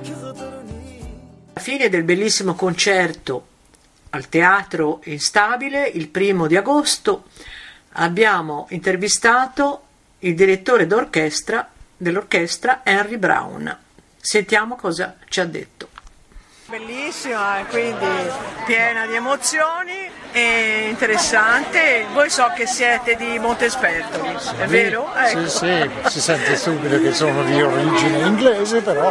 Alla fine del bellissimo concerto al Teatro Instabile, il 1° agosto, abbiamo intervistato il direttore d'orchestra dell'orchestra Henry Brown. Sentiamo cosa ci ha detto. Bellissima, quindi piena di emozioni e interessante. Voi so che siete di Montespertoli, è vero? Ecco. Sì, si sente subito che sono di origine inglese, però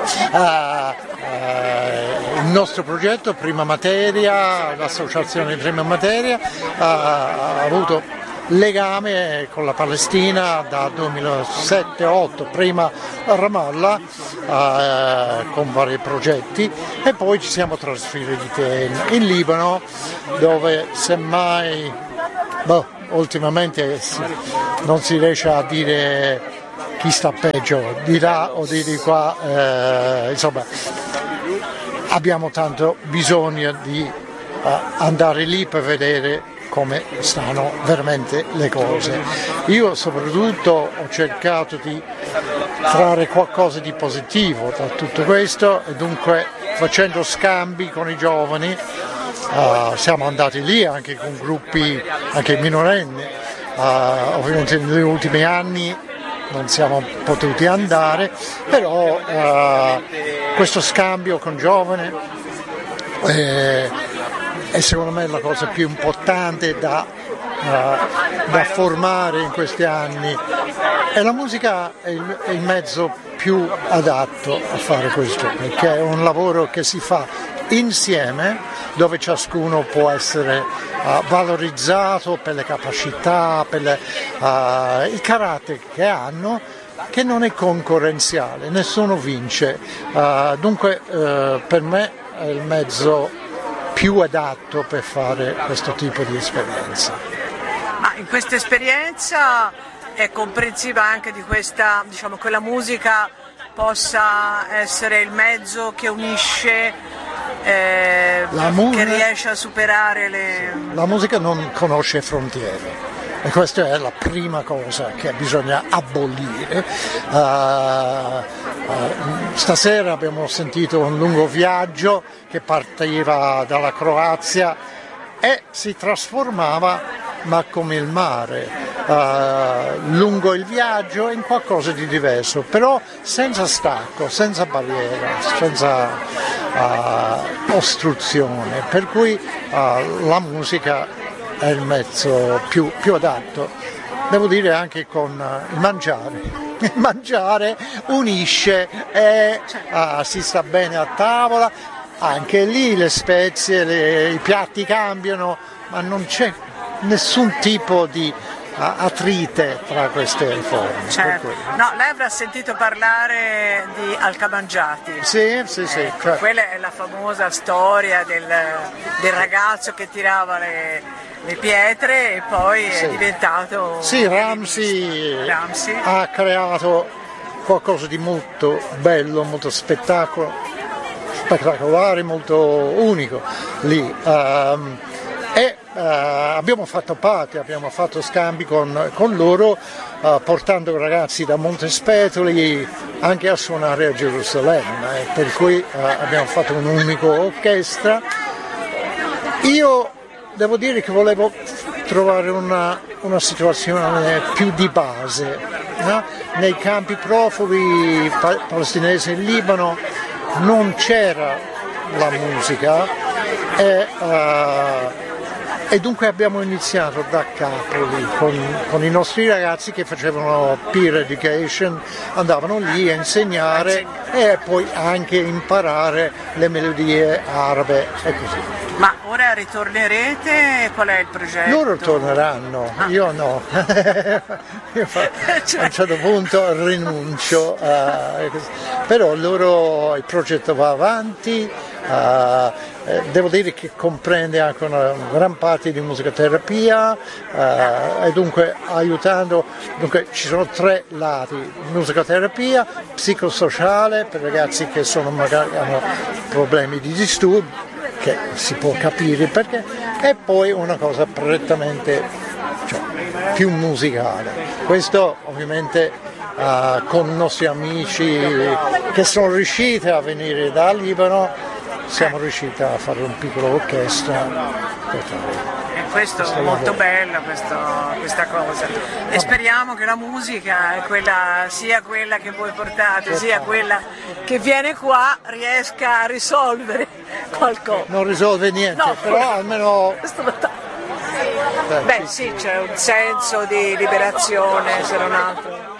il nostro progetto Prima Materia, l'associazione Prima Materia, ha avuto legame con la Palestina da 2007-2008, prima a Ramallah con vari progetti, e poi ci siamo trasferiti in Libano, dove semmai ultimamente non si riesce a dire chi sta peggio, di là o di qua, insomma abbiamo tanto bisogno di andare lì per vedere come stanno veramente le cose. Io soprattutto ho cercato di trarre qualcosa di positivo da tutto questo, e dunque facendo scambi con i giovani siamo andati lì anche con gruppi anche minorenni, ovviamente negli ultimi anni non siamo potuti andare, però questo scambio con giovani è secondo me la cosa più importante da formare in questi anni, e la musica è il mezzo più adatto a fare questo, perché è un lavoro che si fa insieme, dove ciascuno può essere valorizzato per le capacità, per il carattere che hanno, che non è concorrenziale, nessuno vince, dunque per me è il mezzo più adatto per fare questo tipo di esperienza. Ma in questa esperienza è comprensiva anche di questa, diciamo, che la musica possa essere il mezzo che unisce, che riesce a superare le... La musica non conosce frontiere. E questa è la prima cosa che bisogna abolire. Stasera abbiamo sentito un lungo viaggio che partiva dalla Croazia e si trasformava, ma come il mare, lungo il viaggio in qualcosa di diverso, però senza stacco, senza barriera, senza ostruzione, per cui la musica è il mezzo più adatto. Devo dire anche con il mangiare. Il mangiare unisce e si sta bene a tavola, anche lì le spezie, i piatti cambiano, ma non c'è nessun tipo di attrite tra queste forme. Certo. No, lei avrà sentito parlare di Alcamangiati. Sì. Certo. Quella è la famosa storia del ragazzo che tirava le pietre e poi è diventato... Sì, Ramsey ha creato qualcosa di molto bello, molto spettacolare, molto unico lì. Abbiamo fatto parte, abbiamo fatto scambi con loro, portando ragazzi da Montespetoli anche a suonare a Gerusalemme, per cui abbiamo fatto un'unica orchestra. Io devo dire che volevo trovare una situazione più di base, no? Nei campi profughi palestinesi in Libano non c'era la musica e dunque abbiamo iniziato da capo lì con i nostri ragazzi che facevano peer education, andavano lì a insegnare e poi anche imparare le melodie arabe e così. Ma ora ritornerete? Qual è il progetto? Loro torneranno, io no. Io a un certo punto rinuncio, però il progetto va avanti. Devo dire che comprende anche una gran parte di musicoterapia e dunque aiutando, dunque ci sono 3 lati: musicoterapia, psicosociale per ragazzi che magari hanno problemi di disturbo, che si può capire perché, e poi una cosa prettamente più musicale. Questo ovviamente con i nostri amici che sono riusciti a venire dal Libano, siamo riusciti a fare un piccolo orchestra. E questo è molto bello, questa cosa. E speriamo che la musica, sia quella che voi portate, sia quella che viene qua, riesca a risolvere qualcosa. Non risolve niente, no, però almeno... Beh sì, c'è un senso di liberazione, se non altro.